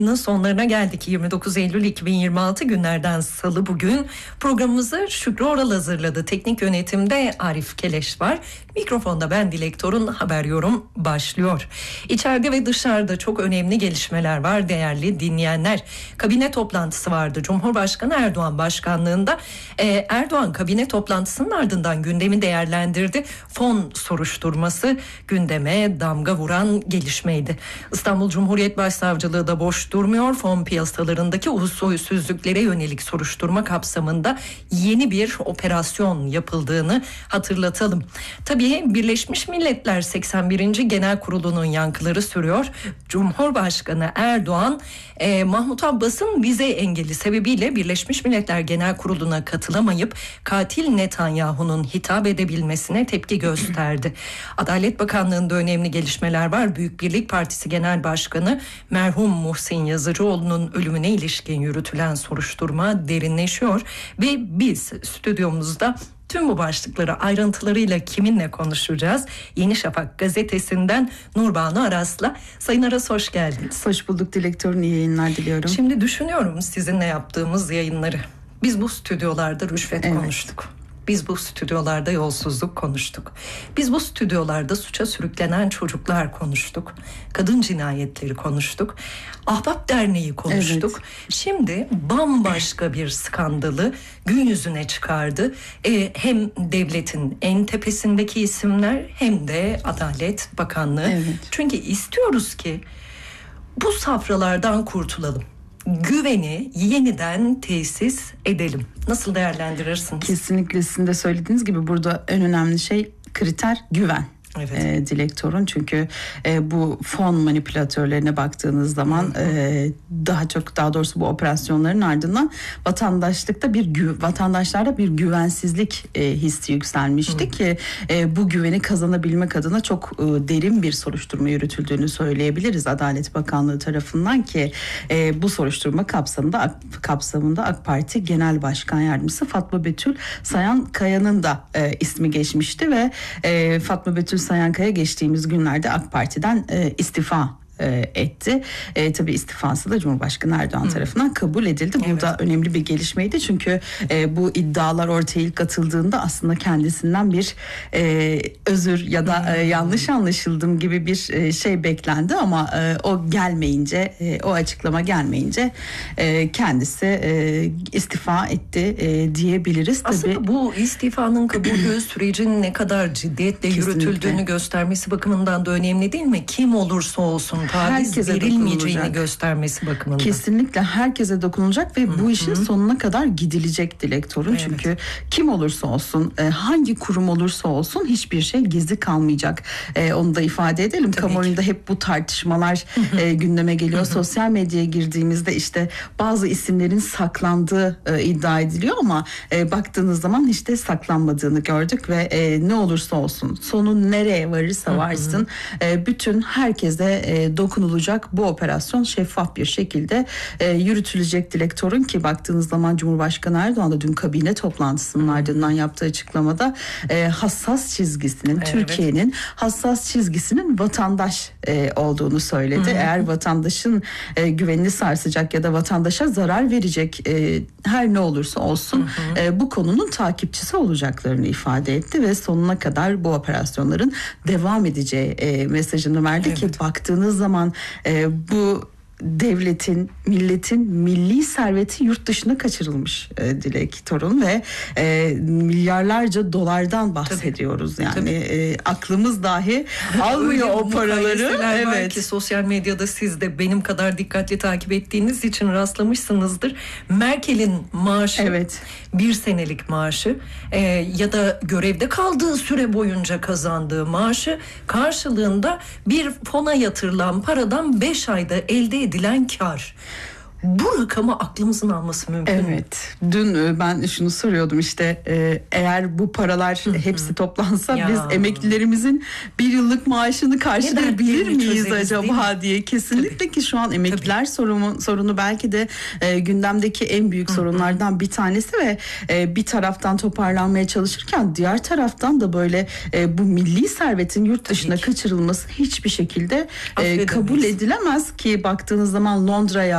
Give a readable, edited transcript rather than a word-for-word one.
Sonlarına geldik. 29 Eylül 2026 günlerden salı bugün. Programımızı Şükrü Oral hazırladı. Teknik yönetimde Arif Keleş var. Mikrofonda ben Dilek Torun. Haber yorum başlıyor. İçeride ve dışarıda çok önemli gelişmeler var değerli dinleyenler. Kabine toplantısı vardı. Cumhurbaşkanı Erdoğan başkanlığında. Erdoğan kabine toplantısının ardından gündemi değerlendirdi. Fon soruşturması gündeme damga vuran gelişmeydi. İstanbul Cumhuriyet Başsavcılığı da boş durmuyor. Fon piyasalarındaki usulsüzlüklere yönelik soruşturma kapsamında yeni bir operasyon yapıldığını hatırlatalım. Tabii Birleşmiş Milletler 81. Genel Kurulu'nun yankıları sürüyor. Cumhurbaşkanı Erdoğan Mahmut Abbas'ın vize engeli sebebiyle Birleşmiş Milletler Genel Kurulu'na katılamayıp katil Netanyahu'nun hitap edebilmesine tepki gösterdi. Adalet Bakanlığı'nda önemli gelişmeler var. Büyük Birlik Partisi Genel Başkanı merhum Muhsin Yazıcıoğlu'nun ölümüne ilişkin yürütülen soruşturma derinleşiyor ve biz stüdyomuzda tüm bu başlıkları ayrıntılarıyla kiminle konuşacağız? Yeni Şafak gazetesinden Nurbanu Aras'la. Sayın Aras, hoş geldiniz. Hoş bulduk Dilek Torun, iyi yayınlar diliyorum. Şimdi düşünüyorum sizinle yaptığımız yayınları. Biz bu stüdyolarda rüşvet konuştuk. Biz bu stüdyolarda yolsuzluk konuştuk. Biz bu stüdyolarda suça sürüklenen çocuklar konuştuk. Kadın cinayetleri konuştuk. Ahbap Derneği konuştuk. Evet. Şimdi bambaşka bir skandalı gün yüzüne çıkardı. Hem devletin en tepesindeki isimler hem de Adalet Bakanlığı. Evet. Çünkü istiyoruz ki bu safralardan kurtulalım. Güveni yeniden tesis edelim. Nasıl değerlendirirsiniz? Kesinlikle sizin de söylediğiniz gibi burada en önemli kriter güven. Evet. Dilek Torun, çünkü bu fon manipülatörlerine baktığınız zaman daha doğrusu bu operasyonların ardından vatandaşlarda bir güvensizlik hissi yükselmişti ki bu güveni kazanabilmek adına çok derin bir soruşturma yürütüldüğünü söyleyebiliriz Adalet Bakanlığı tarafından ki bu soruşturma kapsamında AK Parti Genel Başkan Yardımcısı Fatma Betül Sayankaya'nın da ismi geçmişti ve Fatma Betül Sayankaya geçtiğimiz günlerde AK Parti'den istifa etti. Tabii istifası da Cumhurbaşkanı Erdoğan tarafından kabul edildi. Evet. Bu da önemli bir gelişmeydi. Çünkü bu iddialar ortaya ilk atıldığında aslında kendisinden bir özür ya da yanlış anlaşıldım gibi bir beklendi ama o gelmeyince, o açıklama gelmeyince kendisi istifa etti diyebiliriz. Aslında tabii bu istifanın kabulü sürecin ne kadar ciddiyetle yürütüldüğünü göstermesi bakımından da önemli değil mi? Kim olursa olsun taviz verilmeyeceğini göstermesi bakımından. Kesinlikle herkese dokunulacak ve bu işin sonuna kadar gidilecek Dilek Torun. Evet. Çünkü kim olursa olsun, hangi kurum olursa olsun hiçbir şey gizli kalmayacak. Onu da ifade edelim. Kamuoyunda hep bu tartışmalar gündeme geliyor. Sosyal medyaya girdiğimizde işte bazı isimlerin saklandığı iddia ediliyor ama baktığınız zaman hiç de saklanmadığını gördük ve ne olursa olsun, sonu nereye varırsa varsın bütün herkese dokunulacak bu operasyon şeffaf bir şekilde yürütülecek Dilek Torun ki baktığınız zaman Cumhurbaşkanı Erdoğan da dün kabine toplantısının ardından yaptığı açıklamada hassas çizgisinin, Türkiye'nin hassas çizgisinin vatandaş olduğunu söyledi. Eğer vatandaşın güvenini sarsacak ya da vatandaşa zarar verecek her ne olursa olsun bu konunun takipçisi olacaklarını ifade etti ve sonuna kadar bu operasyonların devam edeceği mesajını verdi ki baktığınız zaman bu devletin, milletin milli serveti yurt dışına kaçırılmış Dilek Torun ve milyarlarca dolardan bahsediyoruz. Yani aklımız dahi almıyor o paraları. Belki sosyal medyada siz de benim kadar dikkatli takip ettiğiniz için rastlamışsınızdır. Merkel'in maaşı, bir senelik maaşı ya da görevde kaldığı süre boyunca kazandığı maaşı karşılığında bir fona yatırılan paradan 5 ayda elde edilen kar. Bu rakamı aklımızın alması mümkün mü? Evet. Dün ben şunu soruyordum işte eğer bu paralar hepsi toplansa biz emeklilerimizin bir yıllık maaşını karşılayabilir miyiz acaba diye. Kesinlikle ki şu an emekliler sorunu belki de gündemdeki en büyük sorunlardan bir tanesi ve bir taraftan toparlanmaya çalışırken diğer taraftan da böyle bu milli servetin yurt dışına kaçırılması hiçbir şekilde kabul edilemez ki baktığınız zaman Londra'ya